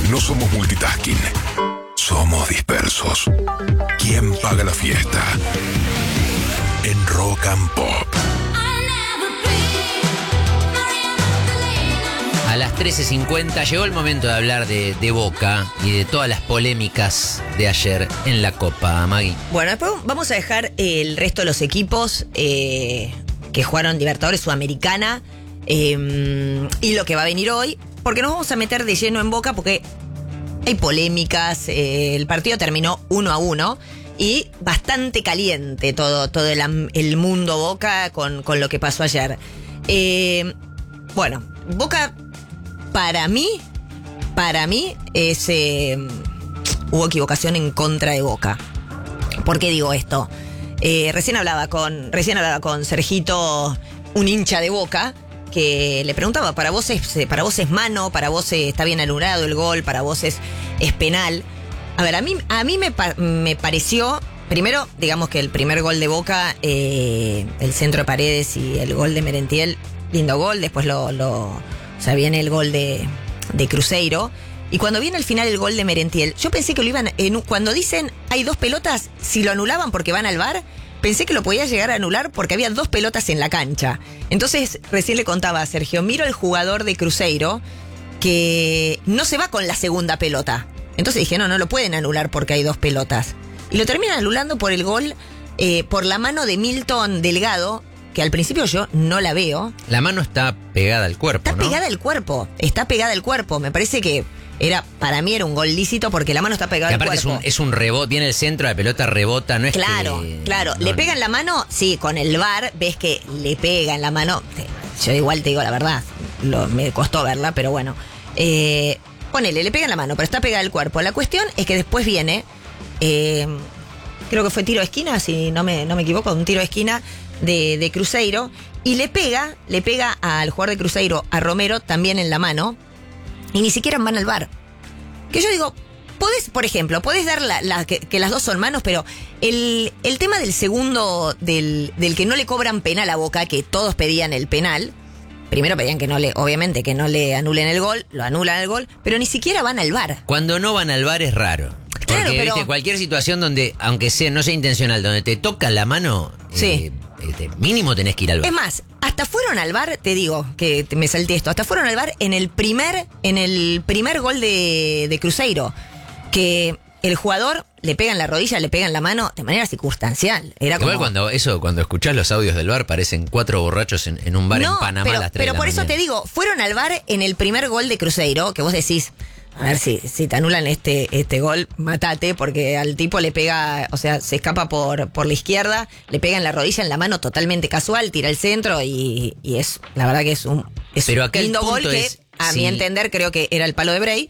No somos multitasking. Somos dispersos. ¿Quién paga la fiesta? En Rock and Pop. A las 13:50 llegó el momento de hablar de Boca y de todas las polémicas de ayer en la Copa, Maggie. Bueno, después vamos a dejar el resto de los equipos que jugaron Libertadores Sudamericana y lo que va a venir hoy, porque nos vamos a meter de lleno en Boca porque hay polémicas. El partido terminó 1-1 y bastante caliente todo el mundo Boca con lo que pasó ayer. Bueno, Boca... Para mí es hubo equivocación en contra de Boca. ¿Por qué digo esto? Recién hablaba con Sergito, un hincha de Boca, que le preguntaba, ¿para vos es mano? ¿Para vos está bien anulado el gol? ¿Para vos es penal? A ver, a mí me pareció, primero, digamos que el primer gol de Boca, el centro de Paredes y el gol de Merentiel, lindo gol, después o sea, viene el gol de Cruzeiro. Y cuando viene al final el gol de Merentiel, yo pensé que lo iban... cuando dicen hay dos pelotas, si lo anulaban porque van al VAR, pensé que lo podía llegar a anular porque había dos pelotas en la cancha. Entonces, recién le contaba a Sergio, miro al jugador de Cruzeiro que no se va con la segunda pelota. Entonces dije, no lo pueden anular porque hay dos pelotas. Y lo terminan anulando por el gol, por la mano de Milton Delgado, que al principio yo no la veo. La mano está pegada al cuerpo, ¿no? Está pegada al cuerpo. Me parece que para mí era un gol lícito porque la mano está pegada al cuerpo. Aparte es un rebote, viene el centro, la pelota rebota, no es Claro. No, ¿Le pega en la mano? Sí, con el VAR ves que le pega en la mano. Yo igual te digo la verdad, me costó verla, pero bueno. Ponele, le pega en la mano, pero está pegada al cuerpo. La cuestión es que después viene, creo que fue tiro de esquina, si no me equivoco, un tiro de esquina de Cruzeiro, y le pega al jugador de Cruzeiro, a Romero, también en la mano, y ni siquiera van al VAR. Que yo digo, por ejemplo, podés dar que las dos son manos, pero el tema del segundo, del que no le cobran penal a Boca, que todos pedían el penal, primero pedían obviamente que no le anulen el gol, lo anulan el gol, pero ni siquiera van al VAR. Cuando no van al VAR es raro. Claro, porque, pero... ¿viste? Cualquier situación donde, aunque no sea intencional, donde te tocan la mano, sí. Mínimo tenés que ir al VAR. Es más, hasta fueron al VAR, te digo, que me salté esto, hasta fueron al VAR en el primer gol de Cruzeiro, que el jugador le pega en la rodilla, le pega en la mano de manera circunstancial. Era igual como... cuando escuchás los audios del VAR parecen 4 borrachos en un bar en Panamá a las 3 pero de la por mañana. eso te digo, fueron al VAR en el primer gol de Cruzeiro, que vos decís, a ver si te anulan este gol, matate, porque al tipo le pega, o sea, se escapa por la izquierda, le pega en la rodilla, en la mano, totalmente casual, tira el centro y es, la verdad que es un lindo gol que, a mi entender, creo que era el palo de Bray.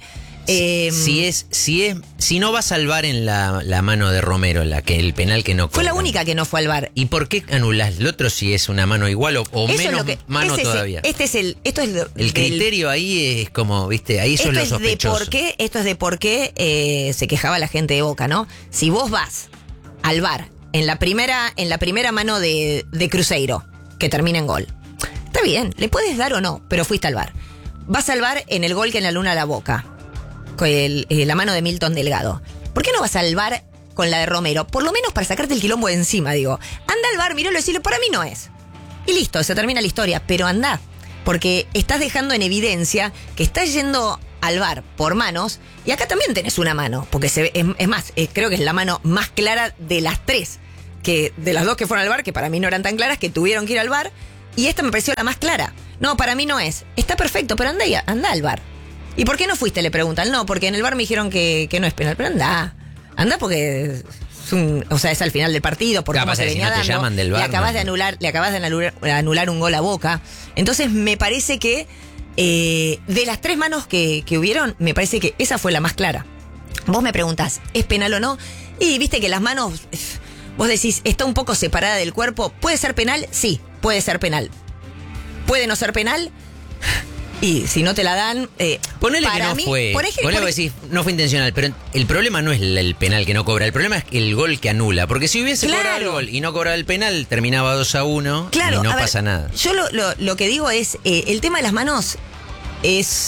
Si no va a salvar en la mano de Romero, el penal que no cobra. Fue la única que no fue al VAR. ¿Y por qué anulás el otro si es una mano igual o menos mano todavía? El criterio ahí es como, viste, ahí son los sospechosos. Esto es de por qué se quejaba la gente de Boca, ¿no? Si vos vas al VAR en la primera mano de Cruzeiro, que termina en gol, está bien, le puedes dar o no, pero fuiste al VAR. Vas al VAR en el gol que anula la Boca, con la mano de Milton Delgado. ¿Por qué no vas al VAR con la de Romero? Por lo menos para sacarte el quilombo de encima, digo. Anda al VAR, miralo y decirle, para mí no es. Y listo, se termina la historia. Pero anda, porque estás dejando en evidencia que estás yendo al VAR por manos, y acá también tenés una mano, porque es más, creo que es la mano más clara de las tres, que de las dos que fueron al VAR, que para mí no eran tan claras, que tuvieron que ir al VAR, y esta me pareció la más clara. No, para mí no es. Está perfecto, pero anda al VAR. ¿Y por qué no fuiste? Le preguntan. No, porque en el VAR me dijeron que no es penal. Pero anda porque es al final del partido, por cómo se venía dando. Le acabas de anular un gol a Boca. Entonces me parece que de las tres manos que hubieron, me parece que esa fue la más clara. Vos me preguntás, ¿es penal o no? Y viste que las manos, vos decís, está un poco separada del cuerpo. ¿Puede ser penal? Sí, puede ser penal. ¿Puede no ser penal? Y si no te la dan... ponele que no fue. Ponele que decís, no fue intencional, pero el problema no es el penal que no cobra, el problema es el gol que anula. Porque si hubiese cobrado el gol y no cobraba el penal, terminaba 2-1 y no pasa nada. Yo lo que digo es, el tema de las manos es...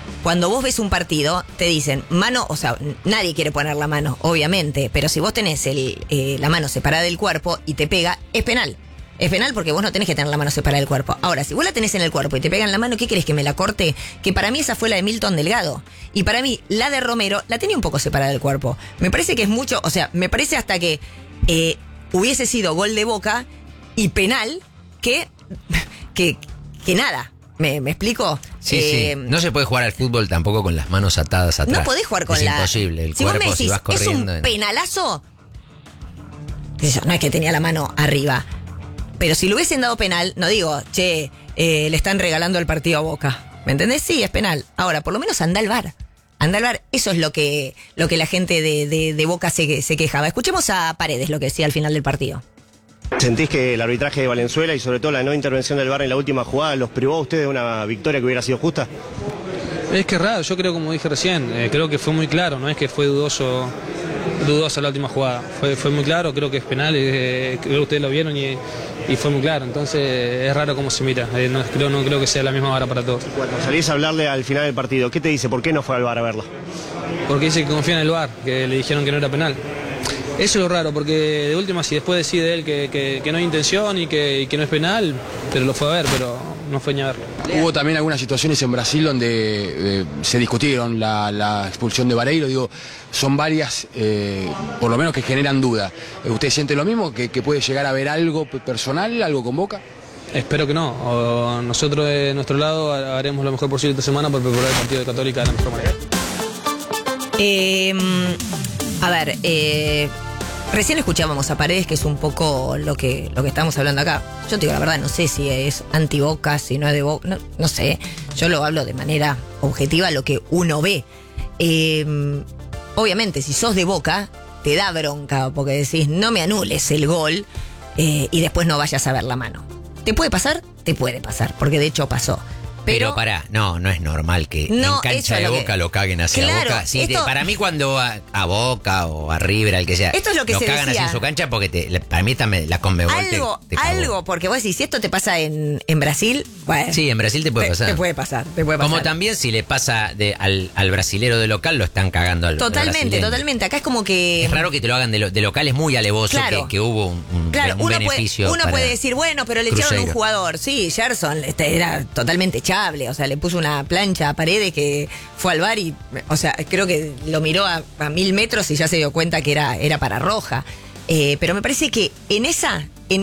cuando vos ves un partido, te dicen mano, o sea, nadie quiere poner la mano, obviamente, pero si vos tenés la mano separada del cuerpo y te pega, es penal. Es penal porque vos no tenés que tener la mano separada del cuerpo. Ahora, si vos la tenés en el cuerpo y te pegan la mano, ¿qué querés que me la corte? Que para mí esa fue la de Milton Delgado. Y para mí, la de Romero la tenía un poco separada del cuerpo. Me parece que es mucho, o sea, me parece hasta que hubiese sido gol de Boca y penal que nada. ¿Me explico? Sí. No se puede jugar al fútbol tampoco con las manos atadas atrás. No podés jugar con es imposible. El si cuerpo, vos me decís, si vas corriendo. ¿es un penalazo? Eso, no es que tenía la mano arriba. Pero si le hubiesen dado penal, no digo, che, le están regalando el partido a Boca. ¿Me entendés? Sí, es penal. Ahora, por lo menos anda al VAR. Anda al VAR. Eso es lo que la gente de Boca se quejaba. Escuchemos a Paredes lo que decía al final del partido. ¿Sentís que el arbitraje de Valenzuela y sobre todo la no intervención del VAR en la última jugada los privó a ustedes de una victoria que hubiera sido justa? Es que es raro, yo creo, como dije recién, creo que fue muy claro, no es que fue dudosa la última jugada. Fue muy claro, creo que es penal, creo que ustedes lo vieron y fue muy claro. Entonces es raro cómo se mira, no creo que sea la misma vara para todos. Cuando salís a hablarle al final del partido, ¿qué te dice? ¿Por qué no fue al VAR a verlo? Porque dice que confía en el VAR, que le dijeron que no era penal. Eso es lo raro, porque de última, si después decide él que no hay intención y que no es penal, pero lo fue a ver, pero no fue ni a verlo. Hubo también algunas situaciones en Brasil donde se discutieron la expulsión de Vareiro, digo, son varias, por lo menos que generan duda. ¿Usted siente lo mismo, que puede llegar a haber algo personal, algo con Boca? Espero que no. Nosotros de nuestro lado haremos lo mejor posible esta semana por preparar el partido de Católica de la mejor manera. A ver, recién escuchábamos a Paredes, que es un poco lo que estamos hablando acá. Yo te digo la verdad, no sé si es anti-Boca, si no es de Boca, no sé. Yo lo hablo de manera objetiva, lo que uno ve. Obviamente, si sos de Boca, te da bronca, porque decís, no me anules el gol y después no vayas a ver la mano. ¿Te puede pasar? Te puede pasar, porque de hecho pasó. Pero pará, no es normal que en cancha de Boca lo caguen hacia Boca. Sí, para mí cuando a Boca o a River, al que sea, esto es lo que lo se cagan decía. así en su cancha porque para mí también la Conmebol te algo, porque vos decís, si esto te pasa en Brasil, bueno, sí, en Brasil te puede pasar. Te puede pasar. Como también si le pasa al brasilero de local, lo están cagando al Totalmente. Acá es como que... Es raro que te lo hagan de local, es muy alevoso, claro, que hubo un beneficio. Uno puede decir, bueno, pero le echaron un jugador. Sí, Gerson era totalmente echable, o sea, le puso una plancha a Paredes que fue al VAR y, o sea, creo que lo miró a 1000 metros y ya se dio cuenta que era para roja. Pero me parece que en esa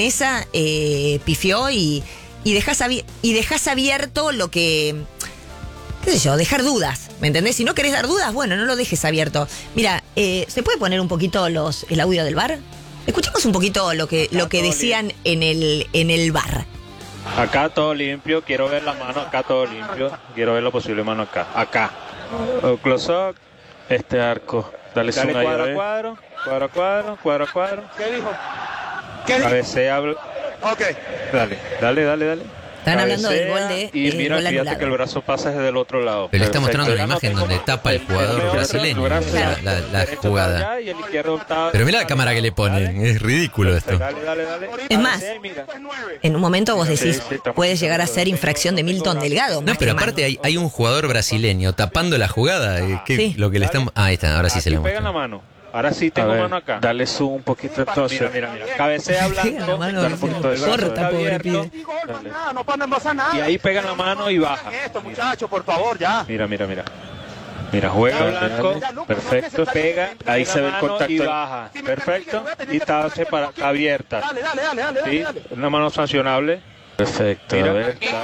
pifió y dejás abierto lo que, qué sé yo, dejar dudas, ¿me entendés? Si no querés dar dudas, bueno, no lo dejes abierto. Mira, ¿se puede poner un poquito el audio del VAR? Escuchemos un poquito lo que decían en el VAR. Acá todo limpio, quiero ver la mano, acá todo limpio, quiero ver lo posible mano acá. Close up, este arco, dale zoom ahí, cuadro. ¿Qué dijo? Cabecea, ok. Dale. Están hablando del gol de... Y mira, fíjate que el brazo pasa desde el otro lado. Pero le está mostrando una imagen donde tapa el jugador brasileño la jugada. Pero mira la cámara que le ponen, es ridículo esto. Dale. Es más, en un momento vos decís, puede llegar a ser infracción de Milton Delgado. No, pero aparte hay un jugador brasileño tapando la jugada. Sí. Lo que le están... ahí está, ahora sí se le muestra. Pega la mano. Ahora sí tengo mano acá. Dale zoom un poquito entonces. Mira. Cabecea blanco. Dale un poquito de corta, pobre pibe. No pasa nada. Y ahí pega la mano y baja. Esto, muchacho, por favor, ya. Mira. Mira, juega blanco. Perfecto. Pega. Ahí se ve el contacto. Y baja. Perfecto. Y está abierta. Dale. ¿Sí? Una mano sancionable. Perfecto. Mira, a ver.